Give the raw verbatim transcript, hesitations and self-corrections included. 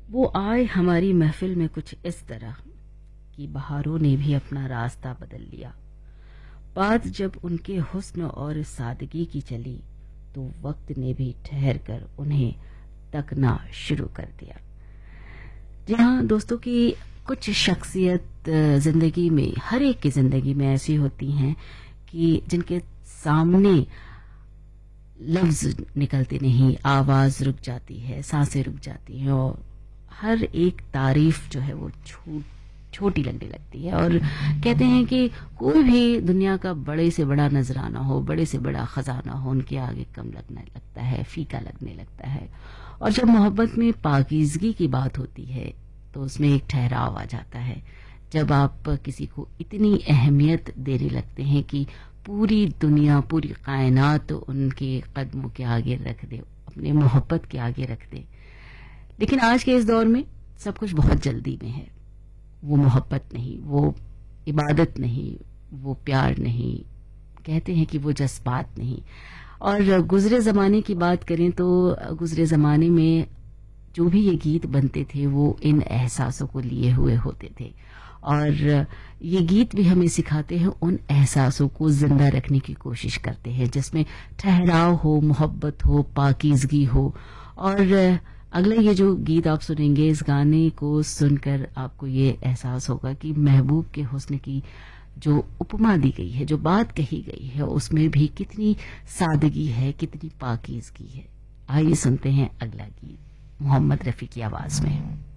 वो आए हमारी महफिल में कुछ इस तरह कि बहारों ने भी अपना रास्ता बदल लिया। बात जब उनके हुस्न और सादगी की चली तो वक्त ने भी ठहर कर उन्हें तकना शुरू कर दिया। जी हाँ दोस्तों, की कुछ शख्सियत जिंदगी में, हर एक की जिंदगी में ऐसी होती हैं कि जिनके सामने लफ्ज निकलते नहीं, आवाज रुक जाती है, सांसें रुक जाती हैं और हर एक तारीफ जो है वो छूट छोटी लगने लगती है। और कहते हैं कि कोई भी दुनिया का बड़े से बड़ा नजराना हो, बड़े से बड़ा खजाना हो, उनके आगे कम लगने लगता है, फीका लगने लगता है। और जब मोहब्बत में पाकीज़गी की बात होती है तो उसमें एक ठहराव आ जाता है। जब आप किसी को इतनी अहमियत देने लगते हैं कि पूरी दुनिया, पूरी कायनात उनके कदमों के आगे रख दे, अपने मोहब्बत के आगे रख दे। लेकिन आज के इस दौर में सब कुछ बहुत जल्दी में है। वो मोहब्बत नहीं, वो इबादत नहीं, वो प्यार नहीं, कहते हैं कि वो जज्बात नहीं। और गुजरे ज़माने की बात करें तो गुजरे ज़माने में जो भी ये गीत बनते थे वो इन एहसासों को लिए हुए होते थे। और ये गीत भी हमें सिखाते हैं, उन एहसासों को जिंदा रखने की कोशिश करते हैं जिसमें ठहराव हो, मोहब्बत हो, पाकीज़गी हो। और अगला ये जो गीत आप सुनेंगे, इस गाने को सुनकर आपको ये एहसास होगा कि महबूब के हुस्न की जो उपमा दी गई है, जो बात कही गई है, उसमें भी कितनी सादगी है, कितनी पाकीज़गी है। आइए सुनते हैं अगला गीत मोहम्मद रफ़ी की आवाज़ में।